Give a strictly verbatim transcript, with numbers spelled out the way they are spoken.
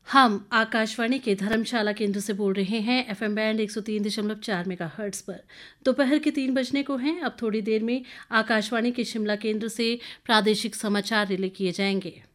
हम आकाशवाणी के धर्मशाला केंद्र से बोल रहे हैं एफएम बैंड एक सौ तीन दशमलव चार मेगाहर्ट्ज पर। दोपहर के तीन बजने को हैं। अब थोड़ी देर में आकाशवाणी के शिमला केंद्र से प्रादेशिक समाचार रिले किए जाएंगे।